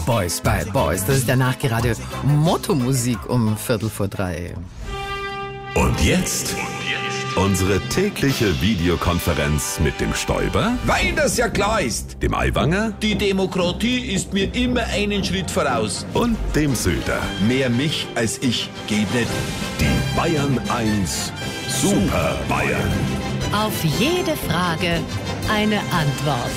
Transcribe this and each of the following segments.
Boys by Boys. Das ist der nachgerade Motto-Musik um 2:45. Und jetzt unsere tägliche Videokonferenz mit dem Stoiber, Weil das ja klar ist. dem Aiwanger Die Demokratie ist mir immer einen Schritt voraus. und dem Söder. Mehr mich als ich geht nicht. Die Bayern 1 Super Bayern. Auf jede Frage eine Antwort.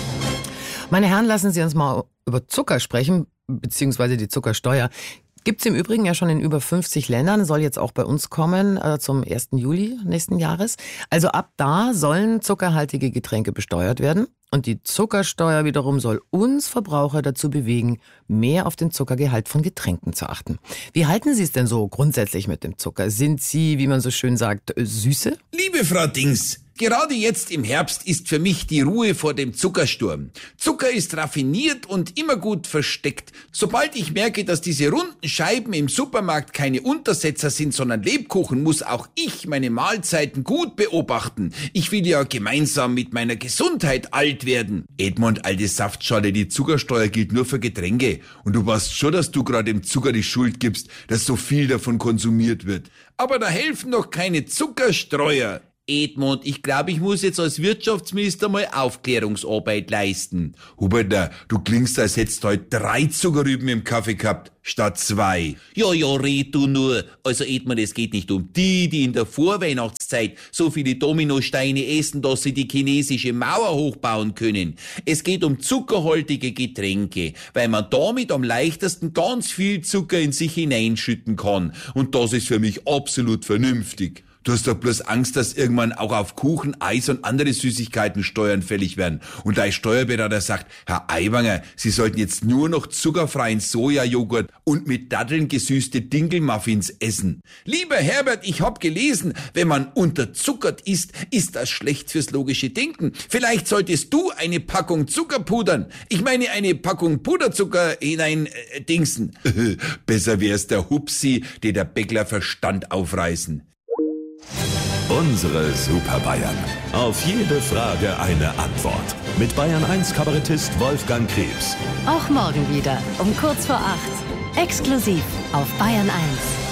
Meine Herren, lassen Sie uns mal über Zucker sprechen, beziehungsweise die Zuckersteuer. Gibt's im Übrigen ja schon in über 50 Ländern, soll jetzt auch bei uns kommen zum 1. Juli nächsten Jahres. Also ab da sollen zuckerhaltige Getränke besteuert werden. Und die Zuckersteuer wiederum soll uns Verbraucher dazu bewegen, mehr auf den Zuckergehalt von Getränken zu achten. Wie halten Sie es denn so grundsätzlich mit dem Zucker? Sind Sie, wie man so schön sagt, Süße? Liebe Frau Dings, gerade jetzt im Herbst ist für mich die Ruhe vor dem Zuckersturm. Zucker ist raffiniert und immer gut versteckt. Sobald ich merke, dass diese runden Scheiben im Supermarkt keine Untersetzer sind, sondern Lebkuchen, muss auch ich meine Mahlzeiten gut beobachten. Ich will ja gemeinsam mit meiner Gesundheit alt werden. Edmund, alte Saftschale, die Zuckersteuer gilt nur für Getränke. Und du weißt schon, dass du gerade dem Zucker die Schuld gibst, dass so viel davon konsumiert wird. Aber da helfen doch keine Zuckerstreuer. Edmund, ich glaube, ich muss jetzt als Wirtschaftsminister mal Aufklärungsarbeit leisten. Huberter, du klingst, als hättest du heute 3 Zuckerrüben im Kaffee gehabt, statt 2. Ja, red du nur. Also Edmund, es geht nicht um die in der Vorweihnachtszeit so viele Dominosteine essen, dass sie die chinesische Mauer hochbauen können. Es geht um zuckerhaltige Getränke, weil man damit am leichtesten ganz viel Zucker in sich hineinschütten kann. Und das ist für mich absolut vernünftig. Du hast doch bloß Angst, dass irgendwann auch auf Kuchen, Eis und andere Süßigkeiten Steuern fällig werden. Und dein Steuerberater sagt, Herr Aiwanger, Sie sollten jetzt nur noch zuckerfreien Sojajoghurt und mit Datteln gesüßte Dinkelmuffins essen. Lieber Herbert, ich hab gelesen, wenn man unterzuckert isst, ist das schlecht fürs logische Denken. Vielleicht solltest du eine Packung Zucker pudern. Ich meine eine Packung Puderzucker hinein dingsen. Besser wär's der Hupsi, der Bäckler Verstand aufreißen. Unsere Super Bayern. Auf jede Frage eine Antwort. Mit Bayern 1 Kabarettist Wolfgang Krebs. Auch morgen wieder um kurz vor 8. Exklusiv auf Bayern 1.